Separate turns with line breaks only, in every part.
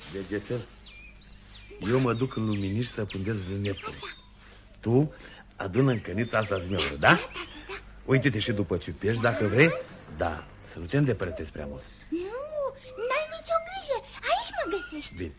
Degețel, eu mă duc în luminiș să pândez nepuri. Tu adună în cănița asta zmeură, da? Uite-te și după ciupești dacă vrei, dar să nu te îndepărtezi prea mult.
Nu, n-ai nicio grijă, aici mă găsești.
Bine.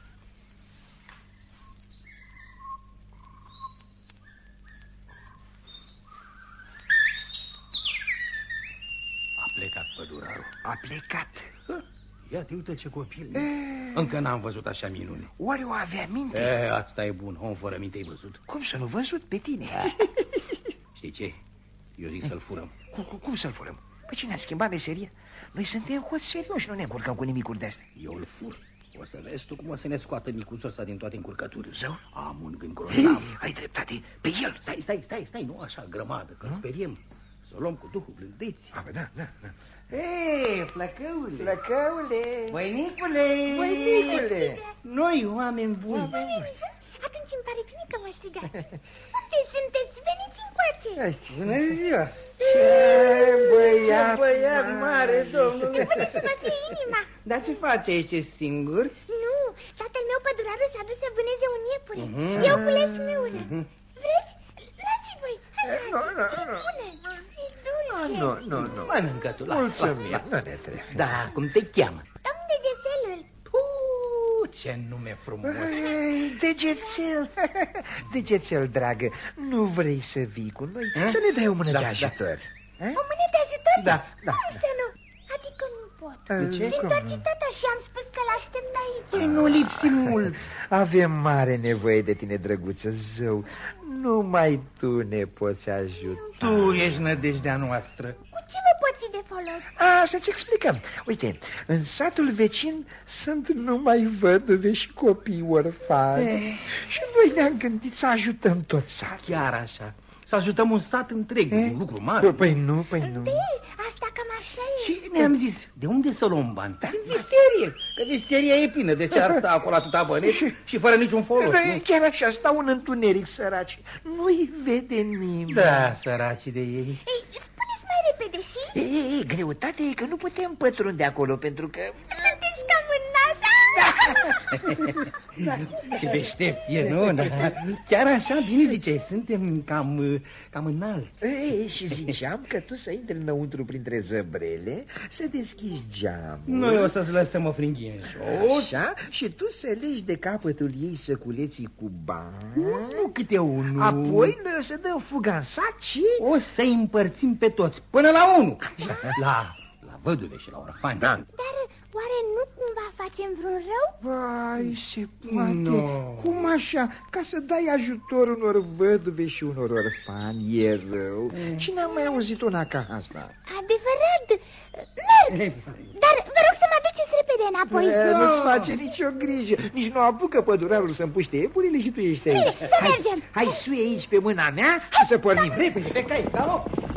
A plecat pădurarul.
A plecat.
Ia te uite ce copil. Încă n-am văzut așa minune.
Oare o avea minte?
Asta e bun, om fără minte ai văzut.
Cum să nu văzut pe tine?
Știi ce? Eu zic să-l furăm.
Cum să-l furăm? Păi cine a schimbat meseria? Noi suntem hoți serioși, nu ne încurcăm cu nimicuri de-astea.
Eu îl fur. O să vezi tu cum o să ne scoată micuțul ăsta din toate încurcăturile.
Zău?
Am un gând grozav.
Ai dreptate, pe el.
Stai, nu așa grămadă, că speriem. Să o luăm cu duhul blândeți.
Da.
Ei, flăcăule.
Flăcăule.
Băinicule. Noi, oameni buni.
Atunci îmi pare bine că mă strigați. Unde sunteți? Veniți încoace.
Bună ziua.
Ce băiat
mare, domnule.
Până să mă fie inima.
Dar ce faci aici, singur?
Nu, tatăl meu pădurarul s-a dus să vâneze un iepure. Eu cules smeură. Vreți? Luați voi.
Nu.
Mănâncă tu,
Mulțumim, nu ne trebuie.
Da, cum te cheamă?
Domn Degețelul.
Ce nume frumos.
Degețel, dragă, nu vrei să vii cu noi? Să ne dai o mână de ajutor.
O mână de ajutor?
Da.
Cum să nu? Adică nu pot.
De ce?
Se întoarce tata și am spus că l-aștept aici.
Nu lipsi mult.
Avem mare nevoie de tine, drăguță, zău. Numai tu ne poți ajuta.
Tu ești nădejdea noastră.
Cu ce vă pot fi de folos?
Să-ți explicăm. Uite, în satul vecin sunt numai văduve și copii orfani. Și noi ne-am gândit să ajutăm tot satul.
Chiar așa. Să ajutăm un sat întreg, un lucru mare.
Păi nu.
Asta cam așa e.
Și ne-am zis, de unde să luăm bani? Din visterie, că visteria e plină. De ce ar sta acolo atâta băneți și fără niciun folos?
Chiar așa, stau în întuneric, săraci. Nu-i vede nimeni.
Da, săraci de ei.
Ei, spuneți mai repede și...
Greutatea e că nu putem pătrunde acolo, pentru că...
Sunteți cam înaltă.
Ce deștept e, nu? Da. Chiar așa, bine zice, suntem cam înalți.
Și ziceam că tu să intri înăuntru printre zăbrele, să deschizi geamul.
Noi o să-ți lăsăm o fringhie în jos.
Așa, și tu să legi de capătul ei săculeții cu bani.
Nu câte unul.
Apoi să dăm fuga în sat și...
O să-i împărțim pe toți, până la 1. La văduve și la orfani.
Da.
Dar oare nu cumva facem vreun rău?
Vai, se poate.
No.
Cum așa? Ca să dai ajutor unor văduve și unor orfani e rău. Și n-am mai auzit una ca asta.
Adevărat. Merg. Dar vă rog să mă aduceți repede înapoi.
Nu-ți face nicio grijă. Nici nu apucă pădurarul să împuște iepurile și tu ești aici.
Bine, să mergem.
Hai, suie aici pe mâna mea și să pornim repede pe cai.
Galop!